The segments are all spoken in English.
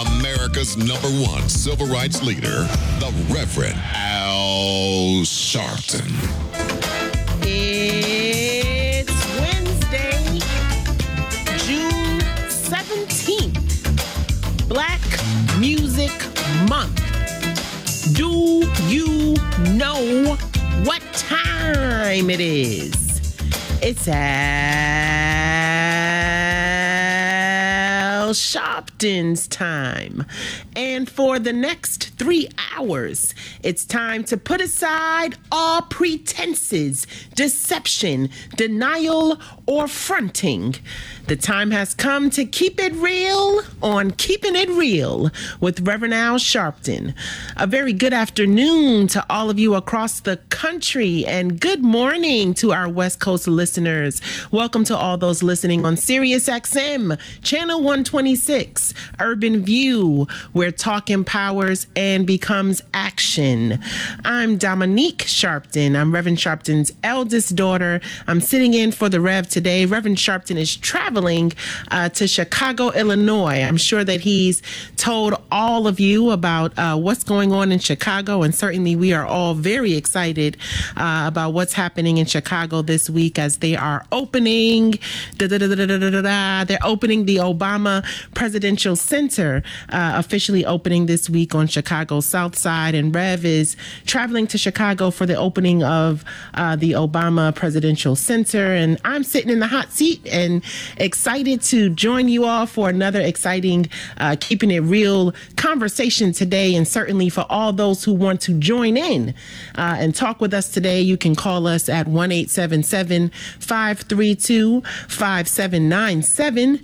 America's #1 civil rights leader, the Reverend Al Sharpton. It's Wednesday, June 17th, Black Music Month. Do you know what time it is? It's Al Sharpton's time. And for the next 3 hours, it's time to put aside all pretenses, deception, denial, or fronting. The time has come to keep it real on Keeping It Real with Reverend Al Sharpton. A very good afternoon to all of you across the country, and good morning to our West Coast listeners. Welcome to all those listening on Sirius XM, Channel 126, Urban View, where talk empowers and becomes action. I'm Dominique Sharpton. I'm Reverend Sharpton's eldest daughter. I'm sitting in for the Rev today. Reverend Sharpton is traveling to Chicago, Illinois. I'm sure that he's told all of you about what's going on in Chicago, and certainly we are all very excited about what's happening in Chicago this week as they are opening. They're opening the Obama Presidential Center, officially opening this week on Chicago's South Side, and Rev is traveling to Chicago for the opening of the Obama Presidential Center, and I'm sitting in the hot seat and excited to join you all for another exciting Keeping It Real conversation today. And certainly for all those who want to join in and talk with us today, you can call us at 1-877-532-5797,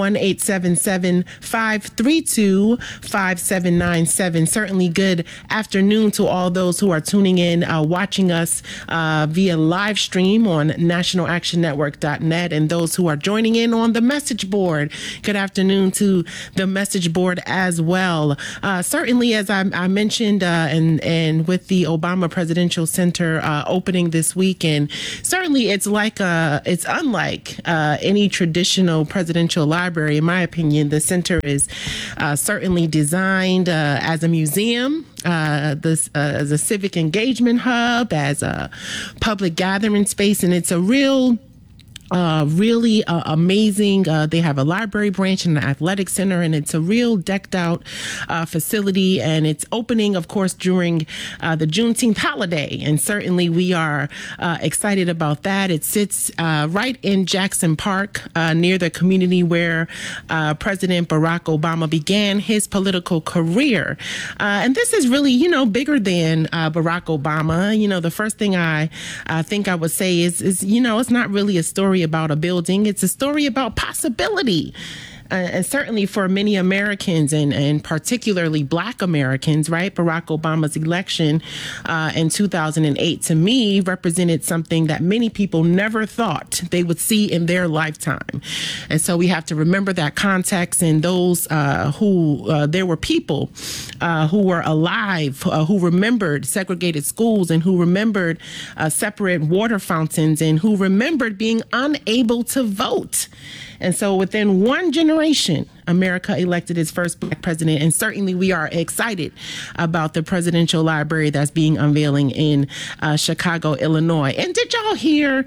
1-877-532-5797. Certainly good afternoon to all those who are tuning in, watching us via live stream on nationalactionnetwork.net, and those who are joining in on the message board. Good afternoon to the message board as well. Certainly, as I mentioned, and with the Obama Presidential Center opening this weekend, certainly it's unlike any traditional presidential library. In my opinion, the center is certainly designed as a museum, as a civic engagement hub, as a public gathering space, and it's a really amazing. They have a library branch and an athletic center, and it's a real decked out facility. And it's opening, of course, during the Juneteenth holiday. And certainly we are excited about that. It sits right in Jackson Park, near the community where President Barack Obama began his political career. And this is really, bigger than Barack Obama. The first thing I think I would say is, it's not really a story about a building. It's a story about possibility. And certainly for many Americans, and particularly Black Americans, right? Barack Obama's election in 2008, to me, represented something that many people never thought they would see in their lifetime. And so we have to remember that context, and those there were people who were alive, who remembered segregated schools, and who remembered separate water fountains, and who remembered being unable to vote. And so within one generation, America elected its first Black president. And certainly we are excited about the presidential library that's being unveiling in Chicago, Illinois. And did y'all hear,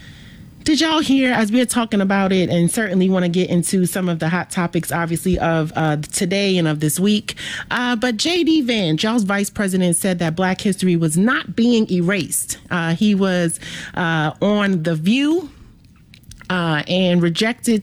as we're talking about it, and certainly want to get into some of the hot topics, obviously, of today and of this week. But J.D. Vance, y'all's vice president, said that Black history was not being erased. He was on The View. And rejected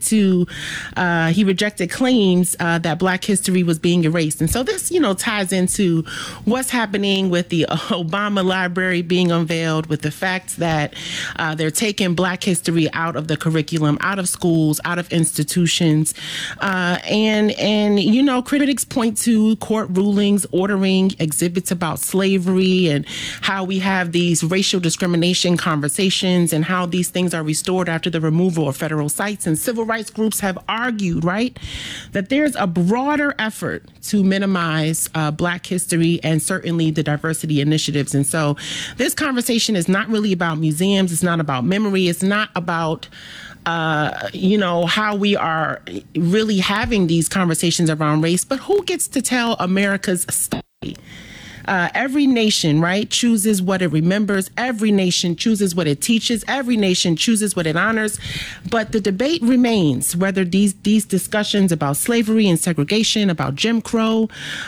claims that Black history was being erased. And so this, ties into what's happening with the Obama Library being unveiled, with the fact that they're taking Black history out of the curriculum, out of schools, out of institutions. And critics point to court rulings ordering exhibits about slavery, and how we have these racial discrimination conversations, and how these things are restored after the removal removal of federal sites. And civil rights groups have argued, right, that there's a broader effort to minimize Black history and certainly the diversity initiatives. And so this conversation is not really about museums. It's not about memory. It's not about how we are really having these conversations around race, but who gets to tell America's story? Every nation, right, chooses what it remembers. Every nation chooses what it teaches. Every nation chooses what it honors. But the debate remains whether these discussions about slavery and segregation, about Jim Crow,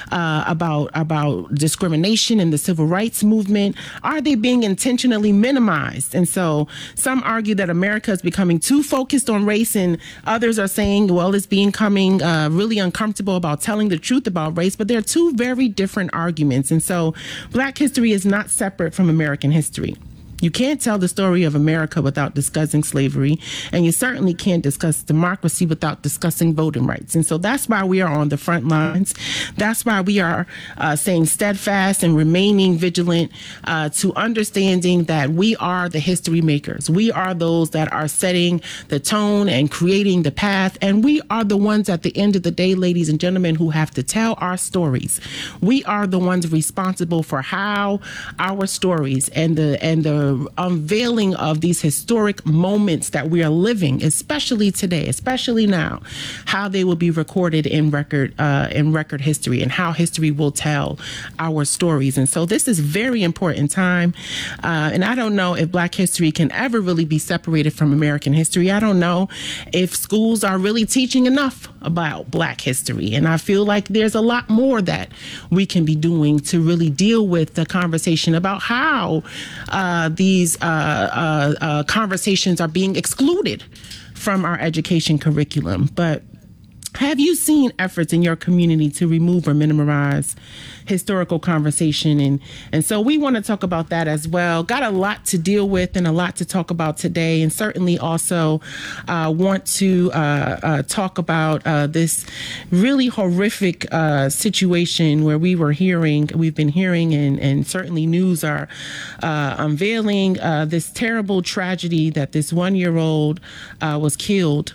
about discrimination in the civil rights movement, are they being intentionally minimized? And so some argue that America is becoming too focused on race, and others are saying, well, it's becoming really uncomfortable about telling the truth about race. But there are two very different arguments. And so Black history is not separate from American history. You can't tell the story of America without discussing slavery, and you certainly can't discuss democracy without discussing voting rights. And so that's why we are on the front lines. That's why we are staying steadfast and remaining vigilant to understanding that we are the history makers. We are those that are setting the tone and creating the path, and we are the ones at the end of the day, ladies and gentlemen, who have to tell our stories. We are the ones responsible for how our stories and the unveiling of these historic moments that we are living, especially today, especially now, how they will be recorded in record history, and how history will tell our stories. And so this is very important time. And I don't know if Black history can ever really be separated from American history. I don't know if schools are really teaching enough about Black history. And I feel like there's a lot more that we can be doing to really deal with the conversation about how these conversations are being excluded from our education curriculum. But have you seen efforts in your community to remove or minimize historical conversation? And so we want to talk about that as well. Got a lot to deal with and a lot to talk about today, and certainly also want to talk about this really horrific situation where we've been hearing, and certainly news are unveiling this terrible tragedy that this 1-year-old was killed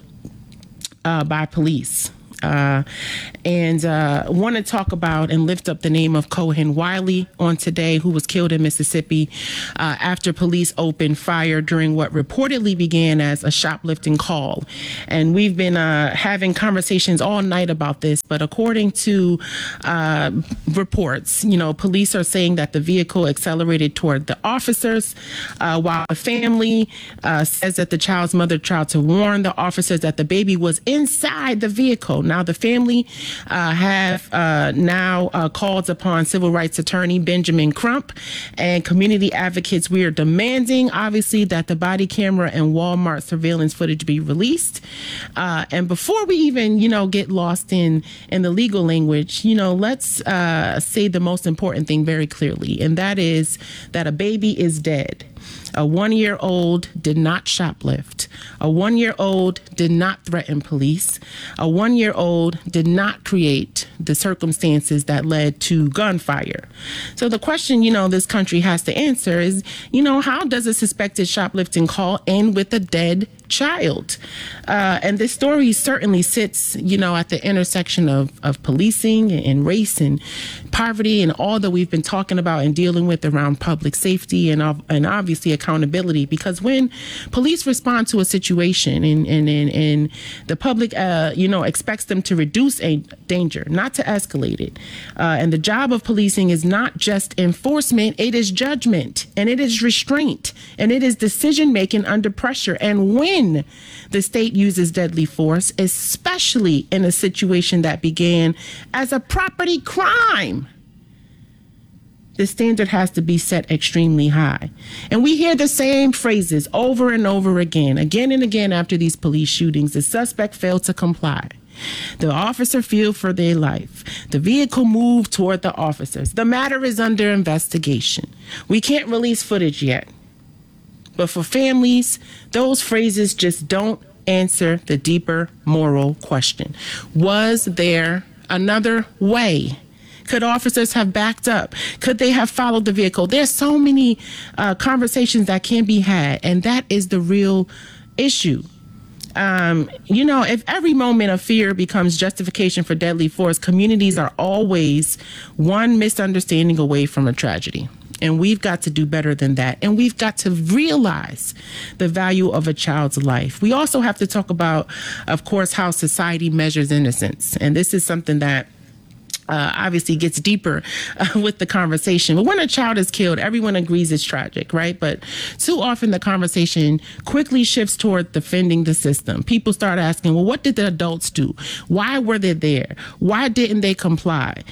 by police. And want to talk about and lift up the name of Cohen Wiley on today, who was killed in Mississippi after police opened fire during what reportedly began as a shoplifting call. And we've been having conversations all night about this, but according to reports, police are saying that the vehicle accelerated toward the officers, while the family says that the child's mother tried to warn the officers that the baby was inside the vehicle. Now, the family have now called upon civil rights attorney Benjamin Crump and community advocates. We are demanding, obviously, that the body camera and Walmart surveillance footage be released. And before we even, get lost in the legal language, let's say the most important thing very clearly, and that is that a baby is dead. A 1-year-old did not shoplift. A 1-year-old did not threaten police. A 1-year-old did not create the circumstances that led to gunfire. So the question, this country has to answer is, how does a suspected shoplifting call end with a dead child? And this story certainly sits, at the intersection of policing and race and poverty and all that we've been talking about and dealing with around public safety and obviously accountability. Because when police respond to a situation and the public, expects them to reduce a danger, not to escalate it. And the job of policing is not just enforcement, it is judgment, and it is restraint, and it is decision making under pressure. And when the state uses deadly force, especially in a situation that began as a property crime, the standard has to be set extremely high. And we hear the same phrases over and over again and again after these police shootings. The suspect failed to comply. The officer feared for their life. The vehicle moved toward the officers. The matter is under investigation. We can't release footage yet. But for families, those phrases just don't answer the deeper moral question. Was there another way? Could officers have backed up? Could they have followed the vehicle? There's so many conversations that can be had, and that is the real issue. If every moment of fear becomes justification for deadly force, communities are always one misunderstanding away from a tragedy. And we've got to do better than that. And we've got to realize the value of a child's life. We also have to talk about, of course, how society measures innocence. And this is something that obviously gets deeper with the conversation. But when a child is killed, everyone agrees it's tragic, right? But too often the conversation quickly shifts toward defending the system. People start asking, well, what did the adults do? Why were they there? Why didn't they comply?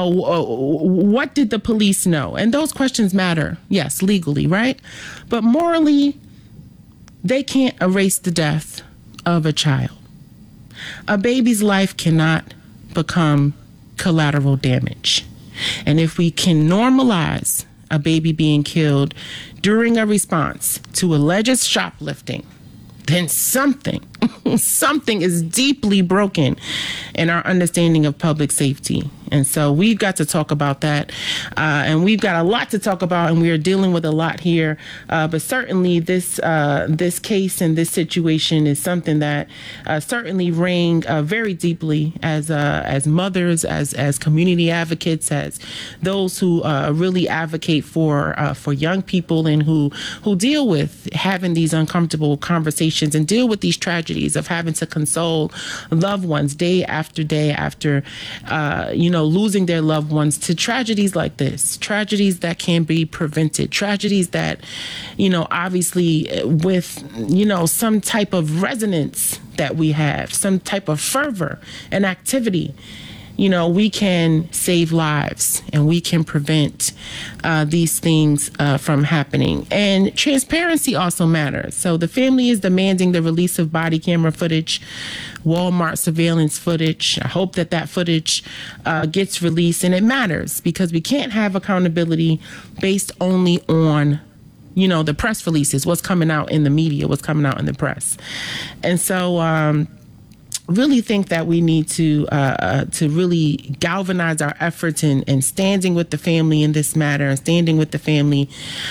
What did the police know? And those questions matter, yes, legally, right? But morally, they can't erase the death of a child. A baby's life cannot become collateral damage. And if we can normalize a baby being killed during a response to alleged shoplifting, then something is deeply broken in our understanding of public safety. And so we've got to talk about that. And we've got a lot to talk about, and we are dealing with a lot here. But certainly this case and this situation is something that certainly rang very deeply as mothers, as community advocates, as those who really advocate for young people and who deal with having these uncomfortable conversations and deal with these tragedies of having to console loved ones day after day after, losing their loved ones to tragedies like this, tragedies that can be prevented, tragedies that, obviously with, some type of resonance that we have, some type of fervor and activity, we can save lives and we can prevent these things from happening. And transparency also matters. So the family is demanding the release of body camera footage, Walmart surveillance footage. I hope that footage gets released, and it matters because we can't have accountability based only on the press releases, what's coming out in the media, what's coming out in the press. And so really think that we need to really galvanize our efforts in standing with the family in this matter, and standing with the family,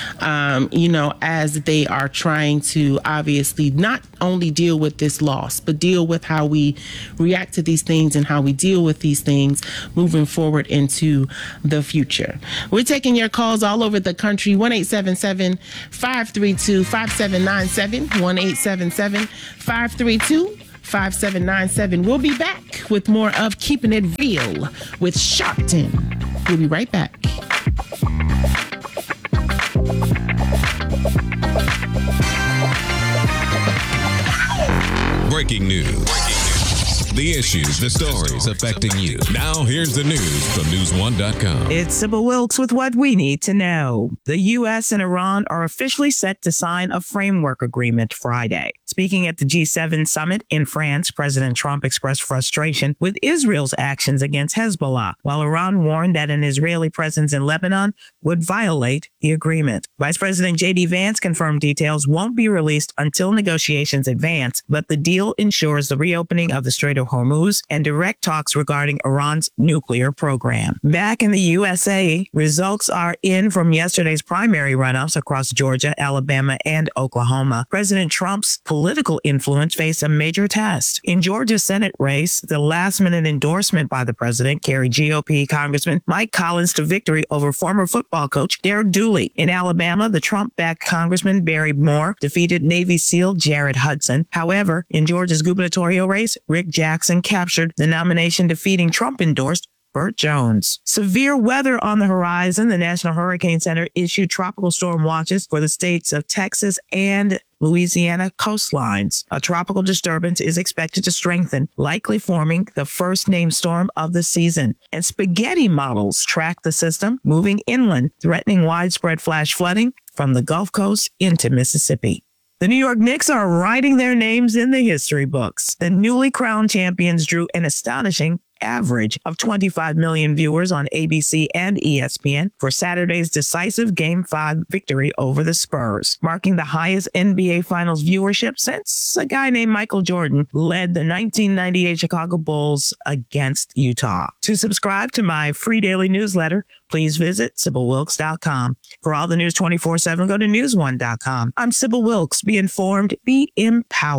as they are trying to obviously not only deal with this loss, but deal with how we react to these things and how we deal with these things moving forward into the future. We're taking your calls all over the country, 1-877-532-5797, 1-877-532-5797. We'll be back with more of Keeping It Real with Sharpton. We'll be right back. Breaking news. The issues, the stories affecting you. Now here's the news from News1.com. It's Sybil Wilkes with what we need to know. The U.S. and Iran are officially set to sign a framework agreement Friday. Speaking at the G7 summit in France, President Trump expressed frustration with Israel's actions against Hezbollah, while Iran warned that an Israeli presence in Lebanon would violate the agreement. Vice President J.D. Vance confirmed details won't be released until negotiations advance, but the deal ensures the reopening of the Strait of Hormuz and direct talks regarding Iran's nuclear program. Back in the USA, results are in from yesterday's primary runoffs across Georgia, Alabama, and Oklahoma. President Trump's political influence faced a major test. In Georgia's Senate race, the last-minute endorsement by the president carried GOP Congressman Mike Collins to victory over former football coach Derek Dooley. In Alabama, the Trump-backed Congressman Barry Moore defeated Navy SEAL Jared Hudson. However, in Georgia's gubernatorial race, Rick Jackson captured the nomination, defeating Trump-endorsed Burt Jones. Severe weather on the horizon. The National Hurricane Center issued tropical storm watches for the states of Texas and Louisiana coastlines. A tropical disturbance is expected to strengthen, likely forming the first named storm of the season. And spaghetti models track the system, moving inland, threatening widespread flash flooding from the Gulf Coast into Mississippi. The New York Knicks are writing their names in the history books. The newly crowned champions drew an astonishing average of 25 million viewers on ABC and ESPN for Saturday's decisive Game 5 victory over the Spurs, marking the highest NBA Finals viewership since a guy named Michael Jordan led the 1998 Chicago Bulls against Utah. To subscribe to my free daily newsletter, please visit SybilWilkes.com. For all the news 24/7, go to News1.com. I'm Sybil Wilkes. Be informed, be empowered.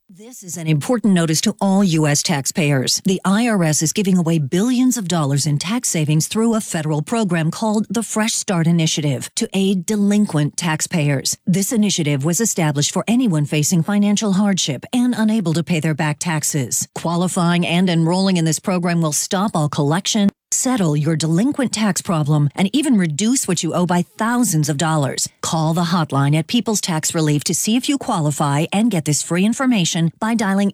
This is an important notice to all U.S. taxpayers. The IRS is giving away billions of dollars in tax savings through a federal program called the Fresh Start Initiative to aid delinquent taxpayers. This initiative was established for anyone facing financial hardship and unable to pay their back taxes. Qualifying and enrolling in this program will stop all collection, settle your delinquent tax problem, and even reduce what you owe by thousands of dollars. Call the hotline at People's Tax Relief to see if you qualify and get this free information by dialing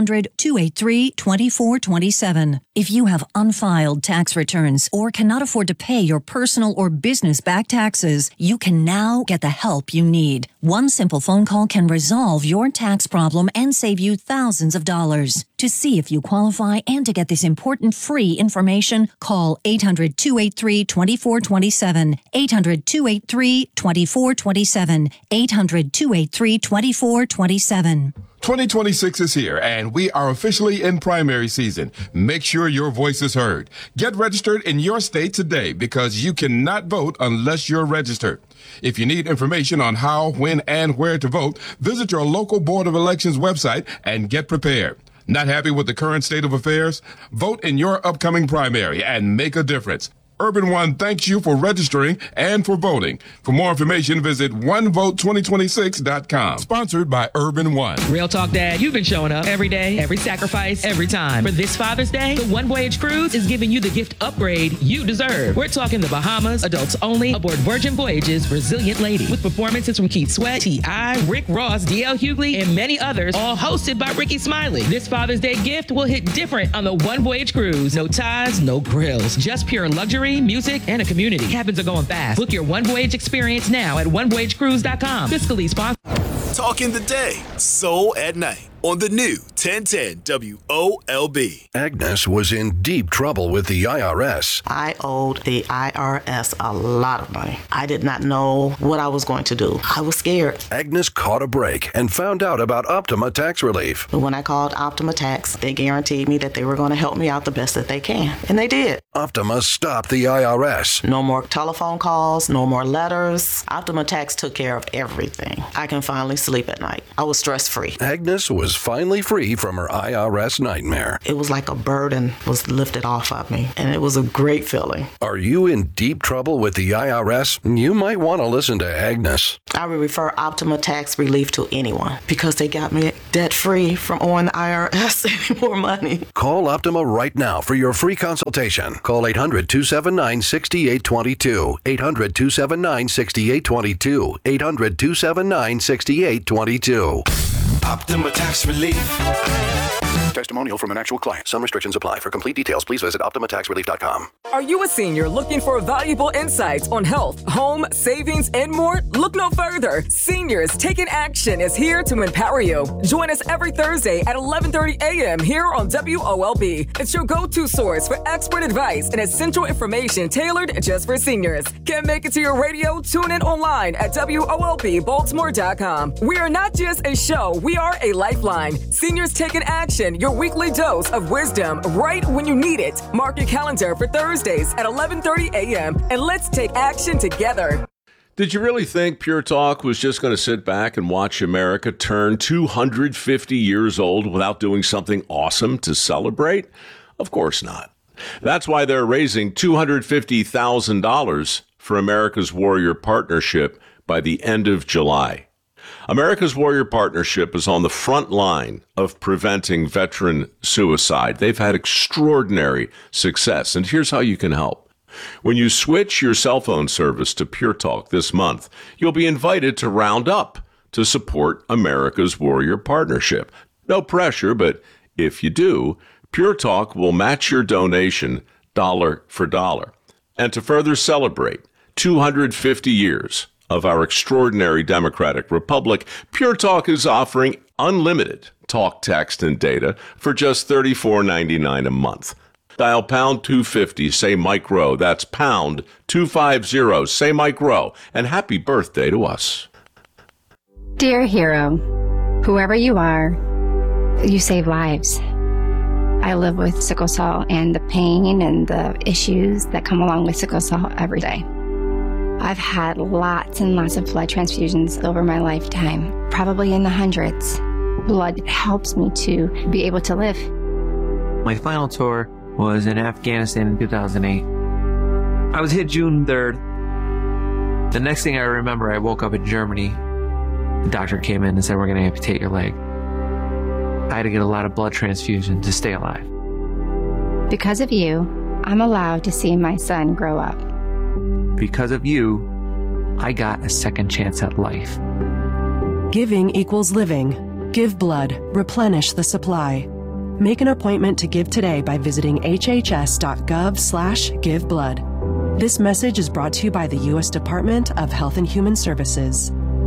800-283-2427. If you have unfiled tax returns or cannot afford to pay your personal or business back taxes, you can now get the help you need. One simple phone call can resolve your tax problem and save you thousands of dollars. To see if you qualify and to get this important free information, call 800-283-2427, 800-283-2427, 800-283-2427. 2026 is here, and we are officially in primary season. Make sure your voice is heard. Get registered in your state today because you cannot vote unless you're registered. If you need information on how, when, and where to vote, visit your local Board of Elections website and get prepared. Not happy with the current state of affairs? Vote in your upcoming primary and make a difference. Urban One thanks you for registering and for voting. For more information, visit onevote2026.com. Sponsored by Urban One. Real talk, Dad. You've been showing up every day, every sacrifice, every time. For this Father's Day, the One Voyage Cruise is giving you the gift upgrade you deserve. We're talking the Bahamas, adults only, aboard Virgin Voyages, Resilient Lady, with performances from Keith Sweat, T.I., Rick Ross, D.L. Hughley, and many others, all hosted by Ricky Smiley. This Father's Day gift will hit different on the One Voyage Cruise. No ties, no grills, just pure luxury, music, and a community. Cabins are going fast. Book your One Voyage experience now at onevoyagecruise.com. Fiscally sponsored. Talking the day, soul at night. On the new 1010 WOLB. Agnes was in deep trouble with the IRS. I owed the IRS a lot of money. I did not know what I was going to do. I was scared. Agnes caught a break and found out about Optima Tax Relief. But when I called Optima Tax, they guaranteed me that they were going to help me out the best that they can. And they did. Optima stopped the IRS. No more telephone calls, no more letters. Optima Tax took care of everything. I can finally sleep at night. I was stress-free. Agnes was finally free from her IRS nightmare. It was like a burden was lifted off of me, and it was a great feeling. Are you in deep trouble with the IRS? You might want to listen to Agnes. I would refer Optima Tax Relief to anyone because they got me debt-free from owing the IRS any more money. Call Optima right now for your free consultation. Call 800-279-6822. 800-279-6822. 800-279-6822. Optima Tax Relief. Testimonial from an actual client. Some restrictions apply. For complete details, please visit OptimaTaxRelief.com. Are you a senior looking for valuable insights on health, home, savings, and more? Look no further. Seniors Taking Action is here to empower you. Join us every Thursday at 11:30 a.m. here on WOLB. It's your go-to source for expert advice and essential information tailored just for seniors. Can't make it to your radio? Tune in online at WOLBbaltimore.com. We are not just a show. We are a lifeline. Seniors Taking Action, your weekly dose of wisdom right when you need it. Mark your calendar for Thursdays at 11:30 a.m. and let's take action together. Did you really think Pure Talk was just going to sit back and watch America turn 250 years old without doing something awesome to celebrate? Of course not. That's why they're raising $250,000 for America's Warrior Partnership by the end of July. America's Warrior Partnership is on the front line of preventing veteran suicide. They've had extraordinary success, and here's how you can help. When you switch your cell phone service to Pure Talk this month, you'll be invited to round up to support America's Warrior Partnership. No pressure, but if you do, Pure Talk will match your donation dollar for dollar. And to further celebrate 250 years of our extraordinary democratic republic, Pure Talk is offering unlimited talk, text, and data for just $34.99 a month. Dial pound 250, say Mike Rowe. That's pound 250, say Mike Rowe. And happy birthday to us. Dear hero, whoever you are, you save lives. I live with sickle cell and the pain and the issues that come along with sickle cell every day. I've had lots and lots of blood transfusions over my lifetime, probably in the hundreds. Blood helps me to be able to live. My final tour was in Afghanistan in 2008. I was hit June 3rd. The next thing I remember, I woke up in Germany. The doctor came in and said, we're going to amputate your leg. I had to get a lot of blood transfusion to stay alive. Because of you, I'm allowed to see my son grow up. Because of you, I got a second chance at life. Giving equals living. Give blood. Replenish the supply. Make an appointment to give today by visiting hhs.gov/giveblood. This message is brought to you by the U.S. Department of Health and Human Services.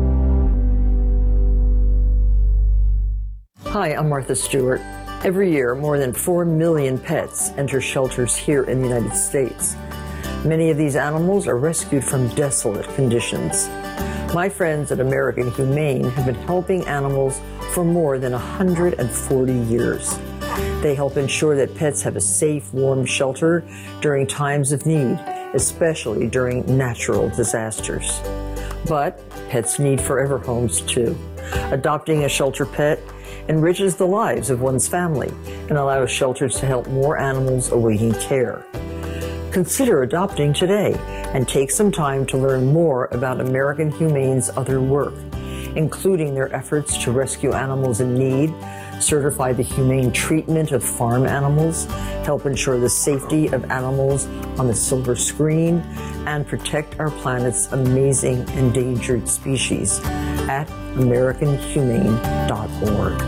Hi, I'm Martha Stewart. Every year, more than 4 million pets enter shelters here in the United States. Many of these animals are rescued from desolate conditions. My friends at American Humane have been helping animals for more than 140 years. They help ensure that pets have a safe, warm shelter during times of need, especially during natural disasters. But pets need forever homes too. Adopting a shelter pet enriches the lives of one's family and allows shelters to help more animals awaiting care. Consider adopting today and take some time to learn more about American Humane's other work, including their efforts to rescue animals in need, certify the humane treatment of farm animals, help ensure the safety of animals on the silver screen, and protect our planet's amazing endangered species at AmericanHumane.org.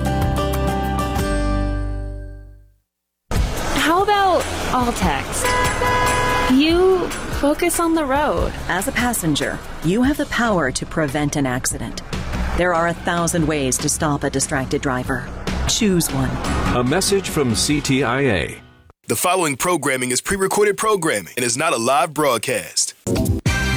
How about all text? You focus on the road. As a passenger, you have the power to prevent an accident. There are 1,000 ways to stop a distracted driver. Choose one. A message from CTIA. The following programming is pre-recorded programming and is not a live broadcast.